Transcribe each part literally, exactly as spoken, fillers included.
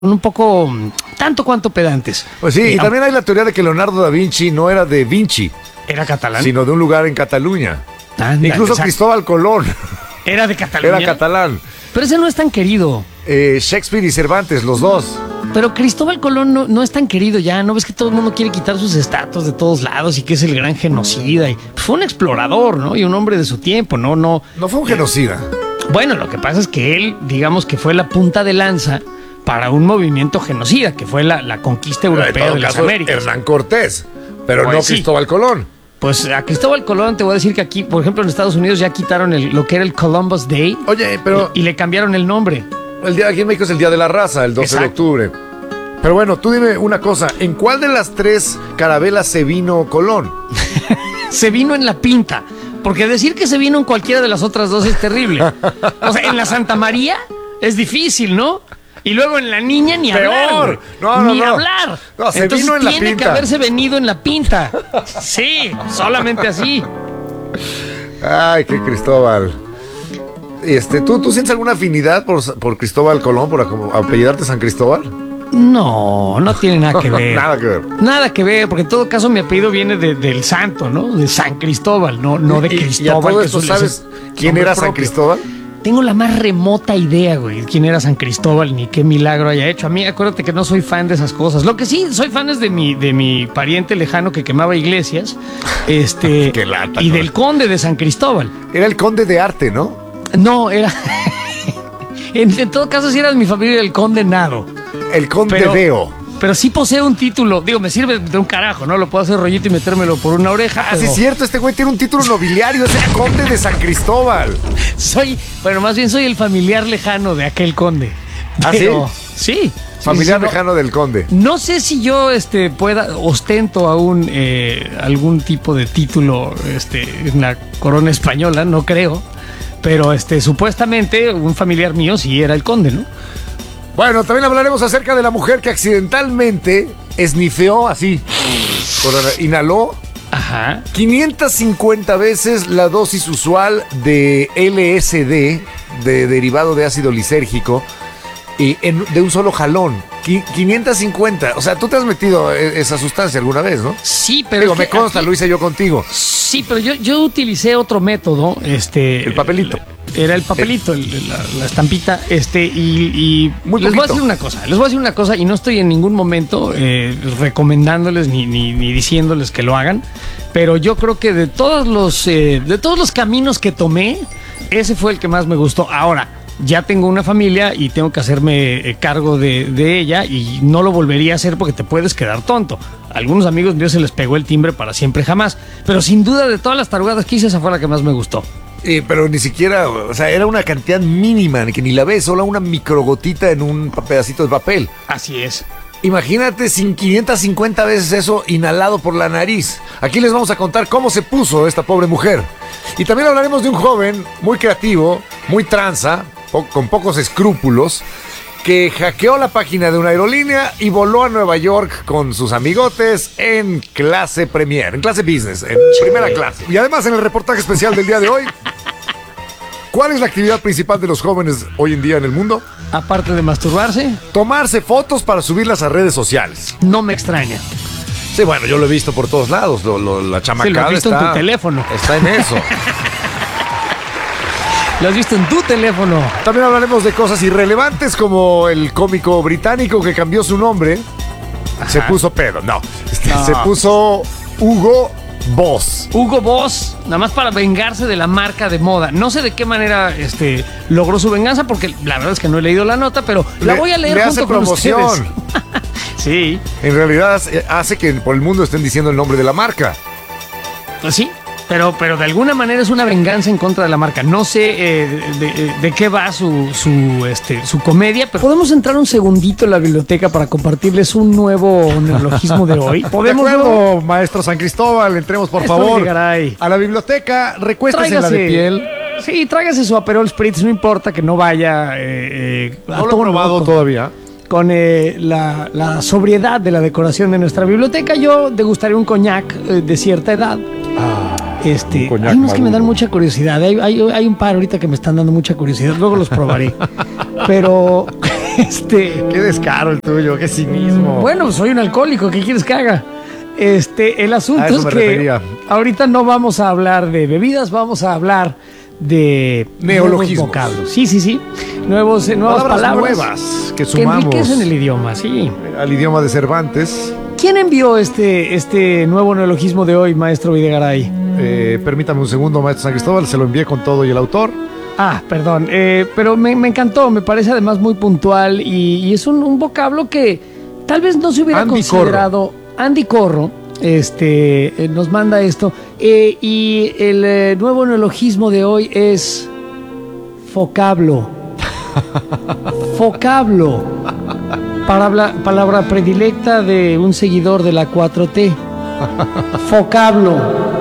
un poco, tanto cuanto pedantes. Pues sí, Eh, y también hay la teoría de que Leonardo da Vinci no era de Vinci, Era catalán. sino de un lugar en Cataluña. Ándale, Incluso exacto. Cristóbal Colón Era de Cataluña. era catalán. Pero ese no es tan querido. Eh, Shakespeare y Cervantes, los dos. Pero Cristóbal Colón no, no es tan querido ya. ¿No ves que todo el mundo quiere quitar sus estatuas de todos lados y que es el gran genocida? Y fue un explorador, ¿no? Y un hombre de su tiempo, ¿no? No. No fue un genocida. Bueno, lo que pasa es que él, digamos que fue la punta de lanza para un movimiento genocida, que fue la, la conquista En europea todo de las caso, Américas. Hernán Cortés, pero Pues no sí. Cristóbal Colón. Pues a Cristóbal Colón te voy a decir que aquí, por ejemplo, en Estados Unidos ya quitaron el- lo que era el Columbus Day. Oye, pero y, y le cambiaron el nombre. el día aquí en México es el Día de la Raza, el doce de Exacto. octubre. Pero bueno, tú dime una cosa, ¿en cuál de las tres carabelas se vino Colón? Se vino en la pinta. Porque decir que se vino en cualquiera de las otras dos es terrible. O sea, en la Santa María es difícil, ¿no? Y luego en la Niña ni Peor. hablar. güey. No, no, ni no. hablar. No, se Entonces vino en la tiene que pinta. haberse venido en la pinta. Sí, solamente así. Ay, qué Cristóbal. Este, ¿tú, ¿Tú sientes alguna afinidad por, por Cristóbal Colón, por como- apellidarte San Cristóbal? No, no tiene nada que ver. Nada que ver. Nada que ver, porque en todo caso mi apellido viene de- del santo, ¿no? De San Cristóbal, no, no de Y- y- Cristóbal. y a todo que esto, eso le hace ¿sabes quién nombre era San propio. Cristóbal? Tengo la más remota idea, güey, de quién era San Cristóbal ni qué milagro haya hecho. A mí, acuérdate que no soy fan de esas cosas. Lo que sí, soy fan es de mi, de mi pariente lejano que quemaba iglesias, este, Qué lata, y ¿no? del conde de San Cristóbal. Era el conde de arte, ¿no? No, era... en, en todo caso, sí era de mi familia el conde Nado. El conde Pero- Deo. Pero sí posee un título. Digo, me sirve de un carajo, ¿no? Lo puedo hacer rollito y metérmelo por una oreja. Ah, sí pero es cierto, este güey tiene un título nobiliario, es el conde de San Cristóbal. Soy, bueno, más bien soy el familiar lejano de aquel conde. ¿Ah, Pero- Sí. sí, Familiar sí, no- lejano del conde. No sé si yo este, pueda, ostento aún eh, algún tipo de título este, en la corona española, no creo. Pero este, supuestamente un familiar mío sí era el conde, ¿no? Bueno, también hablaremos acerca de la mujer que accidentalmente esnifeó así, con- inhaló Ajá. quinientas cincuenta veces la dosis usual de L S D, de derivado de ácido lisérgico, y en- de un solo jalón. Qui- quinientas cincuenta. O sea, tú te has metido e- esa sustancia alguna vez, ¿no? Sí, pero. Digo, es me que consta, aquí- lo hice yo contigo. Sí, pero yo, yo utilicé otro método, este... El papelito. Era el papelito, el- la, la estampita, este, y, y Muy les voy a poquito. decir una cosa, les voy a decir una cosa, y no estoy en ningún momento eh, recomendándoles ni, ni, ni diciéndoles que lo hagan, pero yo creo que de todos los, eh, de todos los caminos que tomé, ese fue el que más me gustó. Ahora, ya tengo una familia y tengo que hacerme eh, cargo de, de ella y no lo volvería a hacer porque te puedes quedar tonto. A algunos amigos míos se les pegó el timbre para siempre jamás, pero sin duda de todas las tarugadas que hice, esa fue la que más me gustó. Eh, pero ni siquiera, o sea, era una cantidad mínima, que ni la ves, solo una microgotita en un pa- pedacito de papel. Así es. Imagínate sin quinientas cincuenta veces eso inhalado por la nariz. Aquí les vamos a contar cómo se puso esta pobre mujer. Y también hablaremos de un joven muy creativo, muy tranza, po- con pocos escrúpulos, que hackeó la página de una aerolínea y voló a Nueva York con sus amigotes en clase premier, en clase business, en primera clase. Y además en el reportaje especial del día de hoy, ¿cuál es la actividad principal de los jóvenes hoy en día en el mundo? Aparte de masturbarse, Tomarse fotos para subirlas a redes sociales. no me extraña. Sí, bueno, yo lo he visto por todos lados. Lo, lo- la chamacada visto en está, tu teléfono. está en eso. Lo has visto en tu teléfono. También hablaremos de cosas irrelevantes como el cómico británico que cambió su nombre. Se puso pedo. No, este, No. se puso Hugo Boss. Hugo Boss, nada más para vengarse de la marca de moda. No sé de qué manera este, logró su venganza, porque la verdad es que no he leído la nota, pero la Le- voy a leer le junto hace con promoción. ustedes. Sí, En realidad hace- hace que por el mundo estén diciendo el nombre de la marca. pues sí, pero, pero de alguna manera es una venganza en contra de la marca. No sé eh, de, de qué va su, su, este, su comedia, pero podemos entrar un segundito en la biblioteca para compartirles un nuevo neologismo de hoy. ¿Podemos, ¿Podemos luego? maestro San Cristóbal? Entremos, por Esto favor, llegará ahí. a la biblioteca. Recuéstese en la de Tráigase- piel. Sí, tráigase su Aperol Spritz, no importa que no vaya eh, eh, a No lo he tono probado con- todavía. Con eh, la, la sobriedad de la decoración de nuestra biblioteca. Yo degustaría un coñac eh, de cierta edad. Este, un coñac hay unos que me dan maduro. mucha curiosidad. Hay, hay, hay un par ahorita que me están dando mucha curiosidad. Luego los probaré. Pero Este. Qué descaro el tuyo, qué cinismo. Bueno, soy un alcohólico, ¿qué quieres que haga? Este, el asunto A eso es me que refería. ahorita no vamos a hablar de bebidas, vamos a hablar de Neologismos. nuevos vocablos. Sí, sí, sí. Nuevos, eh, nuevas Palabras palabras, nuevas que que sumamos enriquecen el idioma, sí. al idioma de Cervantes. ¿Quién envió este, este nuevo neologismo de hoy, maestro Videgaray? Eh, permítame un segundo, maestro San Cristóbal, se lo envié con todo y el autor. Ah, perdón, eh, pero me, me encantó, me parece además muy puntual y, y es un, un vocablo que tal vez no se hubiera Andy considerado. Andy Corro este, eh, nos manda esto eh, y el eh, nuevo neologismo de hoy es focablo. Focablo. Palabra, palabra predilecta de un seguidor de la cuatro T. Focablo.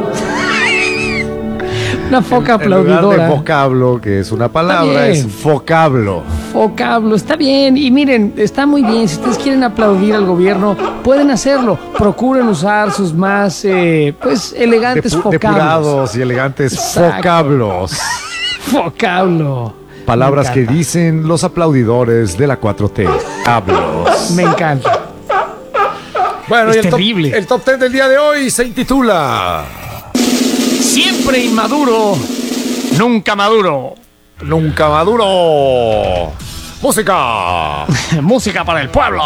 Una foca En lugar aplaudidora. de vocablo, que es una palabra, bien. es focablo. Vocablo, está bien. Y miren, está muy bien. Si ustedes quieren aplaudir al gobierno, pueden hacerlo. Procuren usar sus más, eh, pues, elegantes Depu- vocablos. depurados y elegantes Exacto. vocablos. Vocablo. Palabras Me que encanta. dicen los aplaudidores de la cuatro T. Hablos. Me encanta. Bueno, Es y el terrible. Top, el top ten del día de hoy se intitula Siempre inmaduro, nunca maduro. Nunca Maduro. Música. Música para el pueblo.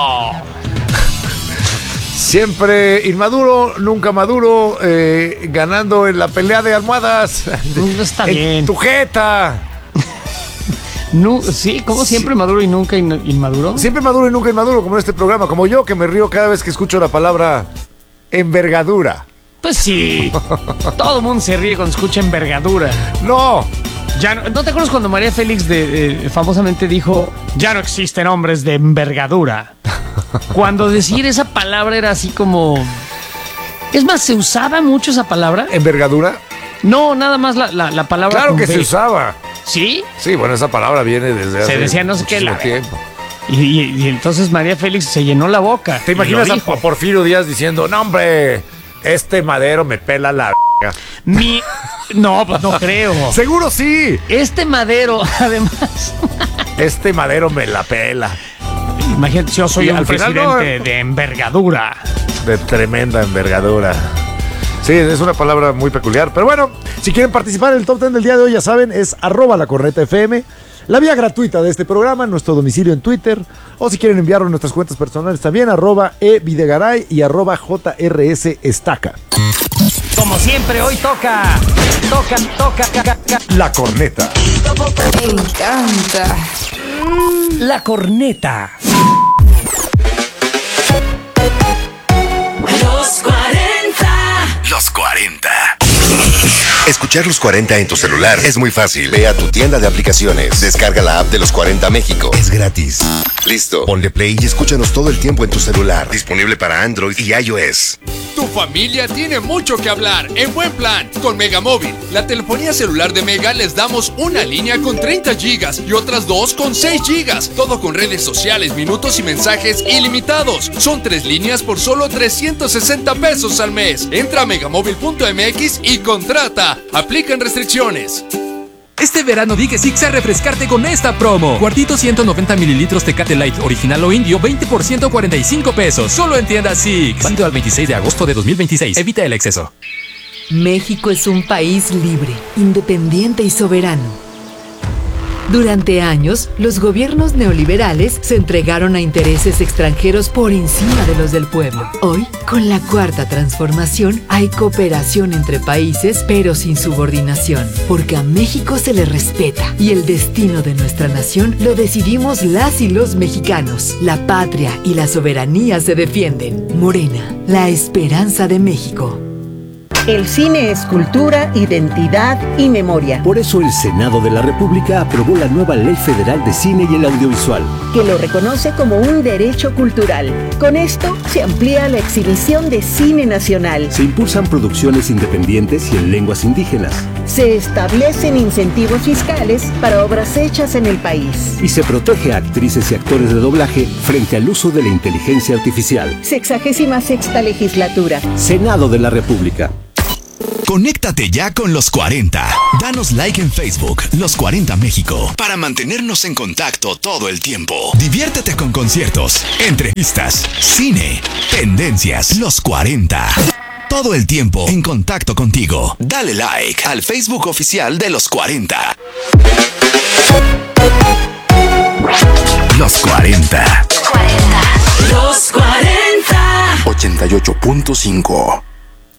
Siempre inmaduro, nunca maduro, eh, ganando en la pelea de almohadas. Está En bien. tu jeta. Nu- sí, como siempre maduro y nunca in- inmaduro. Siempre maduro y nunca inmaduro, como en este programa, como yo, que me río cada vez que escucho la palabra envergadura. Pues sí. Todo el mundo se ríe cuando escucha envergadura. No, Ya no, ¿no te acuerdas cuando María Félix de, eh, famosamente dijo ya no existen hombres de envergadura? Cuando decir esa palabra era así como... Es más, ¿se usaba mucho esa palabra? envergadura. No, nada más la, la, la palabra Claro con que B. se usaba. ¿Sí? Sí, bueno, esa palabra viene desde hace Se decía no sé qué, muchísimo la- tiempo. Y, y- y entonces María Félix se llenó la boca. ¿Te y imaginas lo a, dijo. a Porfirio Díaz diciendo, no hombre, este madero me pela la verga"? Mi... No, pues no creo. Seguro sí. Este madero, además... Este madero me la pela. Imagínate, yo soy Y un al final presidente no- de envergadura. De tremenda envergadura. Sí, es una palabra muy peculiar. Pero bueno, si quieren participar en el top ten del día de hoy, ya saben, es arroba la corneta F M. La vía gratuita de este programa, nuestro domicilio en Twitter. O si quieren enviarlo en nuestras cuentas personales también, arroba evidegaray y arroba jrsestaca. Como siempre, hoy toca. Toca, toca, ca, ca, ca. La corneta. Me encanta. La corneta. Los cuarenta. Los cuarenta. Escuchar los cuarenta en tu celular es muy fácil. Ve a tu tienda de aplicaciones. Descarga la app de los cuarenta México. Es gratis. Listo. Ponle play y escúchanos todo el tiempo en tu celular. Disponible para Android y iOS. Tu familia tiene mucho que hablar en buen plan con Megamóvil. La telefonía celular de Mega les damos una línea con treinta gigas y otras dos con seis gigas. Todo con redes sociales, minutos y mensajes ilimitados. Son tres líneas por solo trescientos sesenta pesos al mes. Entra a megamóvil punto m x y contrata. Aplican restricciones. Este verano di que sí a refrescarte con esta promo. Cuartito ciento noventa mililitros Tecate Light original o indio, veinte por ciento, cuarenta y cinco pesos. Solo en tiendas Six. Válido al veintiséis de agosto de dos mil veintiséis. Evita el exceso. México es un país libre, independiente y soberano. Durante años, los gobiernos neoliberales se entregaron a intereses extranjeros por encima de los del pueblo. Hoy, con la cuarta transformación, hay cooperación entre países, pero sin subordinación, porque a México se le respeta y el destino de nuestra nación lo decidimos las y los mexicanos. La patria y la soberanía se defienden. Morena, la esperanza de México. El cine es cultura, identidad y memoria, Por eso el Senado de la República aprobó la nueva Ley Federal de Cine y el Audiovisual. que lo reconoce como un derecho cultural. Con esto se amplía la exhibición de cine nacional. Se impulsan producciones independientes y en lenguas indígenas. Se establecen incentivos fiscales para obras hechas en el país. Y se protege a actrices y actores de doblaje frente al uso de la inteligencia artificial. Sexagésima sexta legislatura. Senado de la República. Conéctate ya con Los cuarenta. Danos like en Facebook, Los cuarenta México, para mantenernos en contacto todo el tiempo. Diviértete con conciertos, entrevistas, cine, tendencias. Los cuarenta. Todo el tiempo en contacto contigo. Dale like al Facebook oficial de Los cuarenta. Los cuarenta. Los cuarenta. ochenta y ocho punto cinco.